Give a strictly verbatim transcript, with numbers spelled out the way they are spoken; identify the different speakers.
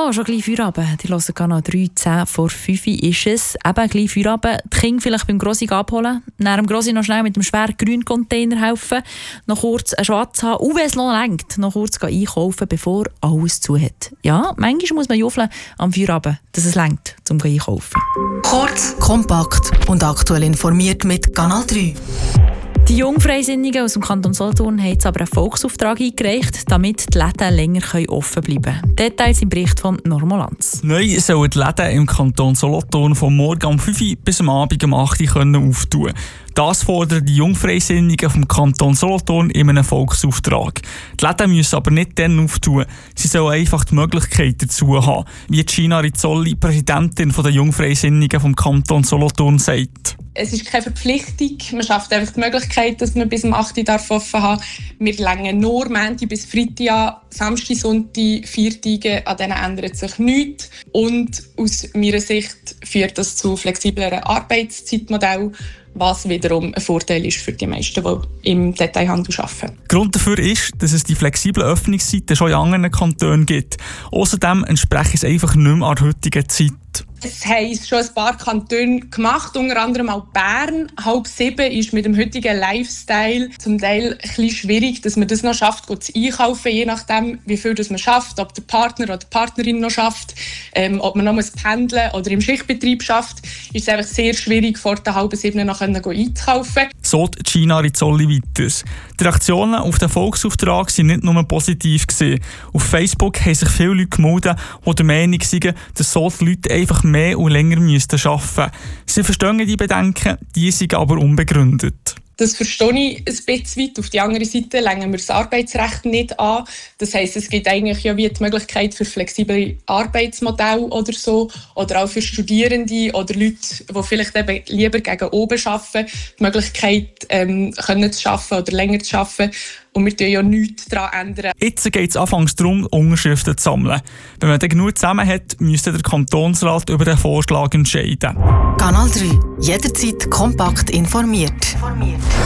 Speaker 1: So, schon gleich Feierabend. Die hören Kanal drei, zehn vor fünf ist es. Eben gleich Feierabend. Die Kinder vielleicht beim Grossi abholen. Nach dem Grossi noch schnell mit dem schweren Grüncontainer helfen. Noch kurz einen Schwatz haben. Und wenn es noch reicht, noch kurz einkaufen, bevor alles zu hat. Ja, manchmal muss man juffeln am Feierabend, dass es reicht, um einkaufen.
Speaker 2: Kurz, kompakt und aktuell informiert mit Kanal drei.
Speaker 1: Die Jungfreisinnigen aus dem Kanton Solothurn haben jetzt aber einen Volksauftrag eingereicht, damit die Läden länger offen bleiben können. Details im Bericht von Normolanz.
Speaker 3: Neu sollen die Läden im Kanton Solothurn vom Morgen um fünf Uhr bis am Abend um acht Uhr auftun können. Das fordern die Jungfreisinnigen vom Kanton Solothurn in einem Volksauftrag. Die Läden müssen aber nicht dann auftun. Sie sollen einfach die Möglichkeit dazu haben, wie Gina Rizzoli, Präsidentin der Jungfreisinnigen vom Kanton Solothurn, sagt.
Speaker 4: Es ist keine Verpflichtung. Man schafft einfach die Möglichkeit, dass man bis um acht Uhr offen haben darf. Wir längen nur Montag bis Freitag an. Samstag, Sonntag, Viertage, an denen ändert sich nichts. Und aus meiner Sicht führt das zu flexibleren Arbeitszeitmodellen, was wiederum ein Vorteil ist für die meisten, die im Detailhandel arbeiten.
Speaker 3: Grund dafür ist, dass es die flexiblen Öffnungszeiten schon in anderen Kantonen gibt. Außerdem entspricht es einfach nicht mehr an der heutigen Zeit.
Speaker 4: Es haben schon ein paar Kantone gemacht, unter anderem auch Bern. Halb sieben ist mit dem heutigen Lifestyle zum Teil ein bisschen schwierig, dass man das noch schafft, gut zu einkaufen, je nachdem, wie viel das man schafft, ob der Partner oder die Partnerin noch schafft, ähm, ob man noch pendeln muss oder im Schichtbetrieb schafft, ist es einfach sehr schwierig, vor der halben sieben noch einzukaufen. So
Speaker 3: Gina Rizzoli weiter. Die Reaktionen auf den Volksauftrag waren nicht nur positiv gewesen. Auf Facebook haben sich viele Leute gemeldet, die der Meinung sind, dass so die Leute einfach mehr und länger arbeiten müssten. Sie verstehen die Bedenken, die sind aber unbegründet.
Speaker 4: Das verstehe ich ein bisschen weit. Auf die andere Seite legen wir das Arbeitsrecht nicht an. Das heisst, es gibt eigentlich ja wie die Möglichkeit für flexible Arbeitsmodelle oder so. Oder auch für Studierende oder Leute, die vielleicht eben lieber gegen oben arbeiten, die Möglichkeit ähm, können zu arbeiten oder länger zu arbeiten. Und wir tun ja nichts daran ändern.
Speaker 3: Jetzt geht es anfangs darum, Unterschriften zu sammeln. Wenn man dann genug zusammen hat, müsste der Kantonsrat über den Vorschlag entscheiden.
Speaker 2: Kanal drei. Jederzeit kompakt informiert.